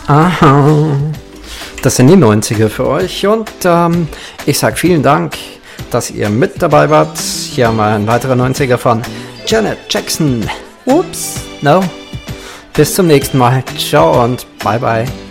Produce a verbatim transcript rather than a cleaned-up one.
Aha. Das sind die neunziger für euch und ähm, ich sag vielen Dank, dass ihr mit dabei wart. Hier haben wir ein weiterer neunziger von Janet Jackson. Ups, no. Bis zum nächsten Mal. Ciao und bye bye.